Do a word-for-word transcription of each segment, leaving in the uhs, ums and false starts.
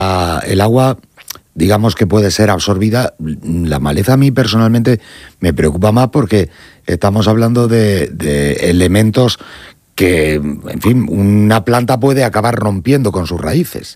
Ah, el agua, digamos que puede ser absorbida. La maleza a mí personalmente me preocupa más porque estamos hablando de, de elementos que, en fin, una planta puede acabar rompiendo con sus raíces.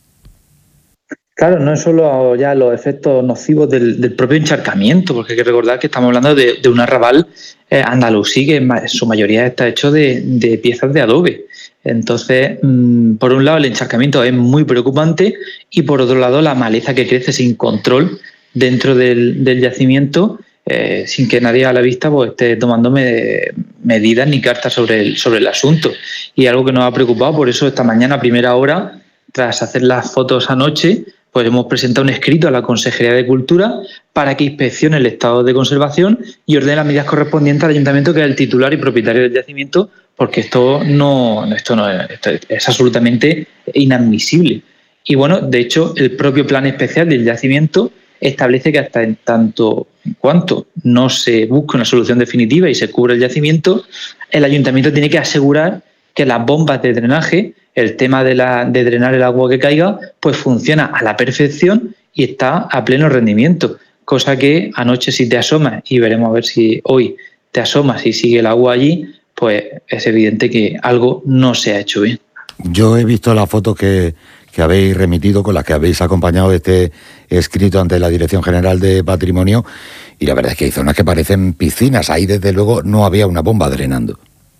Claro, no es solo ya los efectos nocivos del, del propio encharcamiento, porque hay que recordar que estamos hablando de, de un arrabal eh, andalusí que en, ma- en su mayoría está hecho de, de piezas de adobe. Entonces, mmm, por un lado, el encharcamiento es muy preocupante y por otro lado, la maleza que crece sin control dentro del, del yacimiento, eh, sin que nadie a la vista pues, esté tomando me- medidas ni cartas sobre el, sobre el asunto. Y algo que nos ha preocupado, por eso esta mañana a primera hora, tras hacer las fotos anoche, pues hemos presentado un escrito a la Consejería de Cultura para que inspeccione el estado de conservación y ordene las medidas correspondientes al ayuntamiento, que es el titular y propietario del yacimiento, porque esto no, esto no es, esto es absolutamente inadmisible. Y bueno, de hecho, el propio plan especial del yacimiento establece que hasta en tanto en cuanto no se busque una solución definitiva y se cubra el yacimiento, el ayuntamiento tiene que asegurar que las bombas de drenaje, el tema de, la, de drenar el agua que caiga, pues funciona a la perfección y está a pleno rendimiento. Cosa que anoche, si te asomas, y veremos a ver si hoy te asomas y sigue el agua allí, pues es evidente que algo no se ha hecho bien. Yo he visto las fotos que, que habéis remitido, con las que habéis acompañado este escrito ante la Dirección General de Patrimonio, y la verdad es que hay zonas que parecen piscinas. Ahí, desde luego, no había una bomba drenando.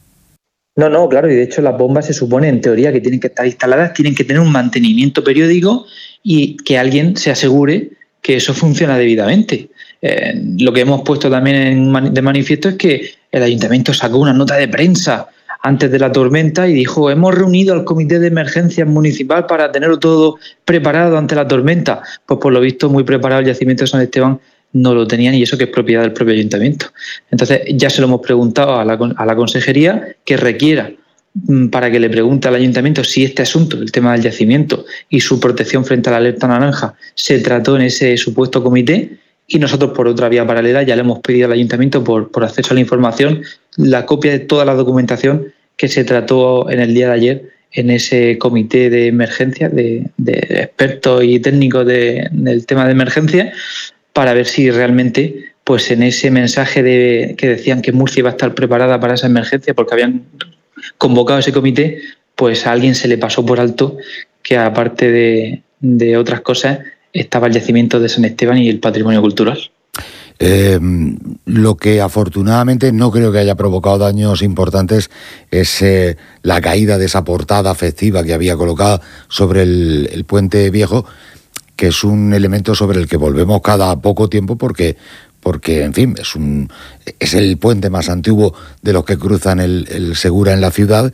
No, no, claro, y de hecho las bombas se supone en teoría que tienen que estar instaladas, tienen que tener un mantenimiento periódico y que alguien se asegure que eso funciona debidamente. Eh, lo que hemos puesto también en, de manifiesto es que el ayuntamiento sacó una nota de prensa antes de la tormenta y dijo: hemos reunido al comité de emergencias municipal para tenerlo todo preparado ante la tormenta. Pues por lo visto muy preparado el yacimiento de San Esteban no lo tenían, y eso que es propiedad del propio ayuntamiento. Entonces ya se lo hemos preguntado a la, a la consejería que requiera para que le pregunte al ayuntamiento si este asunto, el tema del yacimiento y su protección frente a la alerta naranja, se trató en ese supuesto comité, y nosotros por otra vía paralela ya le hemos pedido al ayuntamiento por, por acceso a la información la copia de toda la documentación que se trató en el día de ayer en ese comité de emergencia de, de expertos y técnicos de, del tema de emergencia, para ver si realmente, pues en ese mensaje de, que decían que Murcia iba a estar preparada para esa emergencia porque habían convocado ese comité, pues a alguien se le pasó por alto que, aparte de, de otras cosas, estaba el yacimiento de San Esteban y el patrimonio cultural. Eh, lo que afortunadamente no creo que haya provocado daños importantes es eh, la caída de esa portada festiva que había colocado sobre el, el puente viejo, que es un elemento sobre el que volvemos cada poco tiempo porque, porque en fin, es, un, es el puente más antiguo de los que cruzan el, el Segura en la ciudad,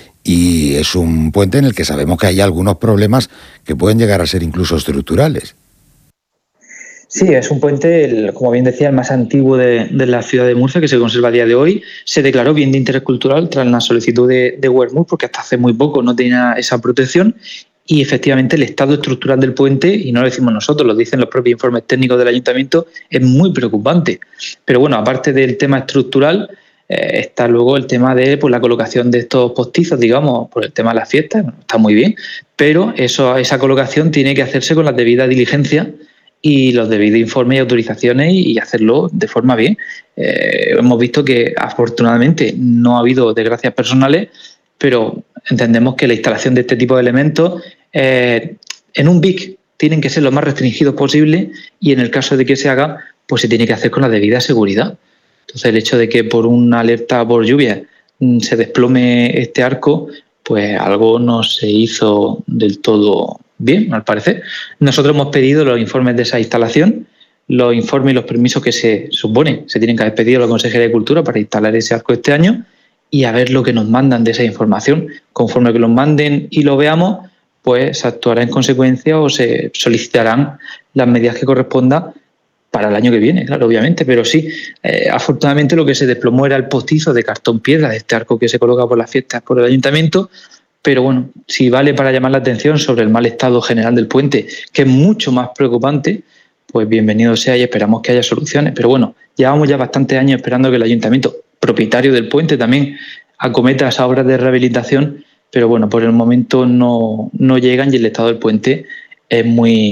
y es un puente en el que sabemos que hay algunos problemas que pueden llegar a ser incluso estructurales. Sí, es un puente, el, como bien decía, el más antiguo de, de la ciudad de Murcia, que se conserva a día de hoy. Se declaró bien de interés cultural tras la solicitud de, de Wermut, porque hasta hace muy poco no tenía esa protección. Y efectivamente el estado estructural del puente, y no lo decimos nosotros, lo dicen los propios informes técnicos del ayuntamiento, es muy preocupante. Pero bueno, aparte del tema estructural, eh, está luego el tema de pues, la colocación de estos postizos, digamos, por el tema de las fiestas. Bueno, está muy bien, pero eso, esa colocación tiene que hacerse con la debida diligencia y los debidos informes y autorizaciones, y hacerlo de forma bien. Eh, hemos visto que afortunadamente no ha habido desgracias personales, pero entendemos que la instalación de este tipo de elementos eh, en un B I C tienen que ser lo más restringidos posible, y en el caso de que se haga, pues se tiene que hacer con la debida seguridad. Entonces el hecho de que por una alerta por lluvia se desplome este arco, pues algo no se hizo del todo bien, al parecer. Nosotros hemos pedido los informes de esa instalación, los informes y los permisos que se supone se tienen que haber pedido a la Consejería de Cultura para instalar ese arco este año, y a ver lo que nos mandan de esa información. Conforme que los manden y lo veamos, pues se actuará en consecuencia o se solicitarán las medidas que correspondan para el año que viene, claro, obviamente. Pero sí, eh, afortunadamente lo que se desplomó era el postizo de cartón piedra de este arco que se coloca por las fiestas por el ayuntamiento. Pero bueno, si vale para llamar la atención sobre el mal estado general del puente, que es mucho más preocupante, pues bienvenido sea, y esperamos que haya soluciones. Pero bueno, llevamos ya bastantes años esperando que el ayuntamiento, propietario del puente, también acometa esas obras de rehabilitación, pero bueno, por el momento no, no llegan, y el estado del puente es muy